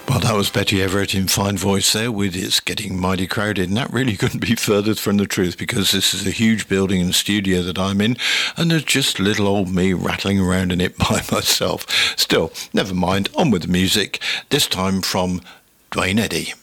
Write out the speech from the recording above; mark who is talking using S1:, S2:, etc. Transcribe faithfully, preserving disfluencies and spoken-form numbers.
S1: Well, that was Betty Everett in fine voice there with It's Getting Mighty Crowded, and that really couldn't be further from the truth, because this is a huge building and studio that I'm in, and there's just little old me rattling around in it by myself. Still, never mind, on with the music, this time from Duane Eddy.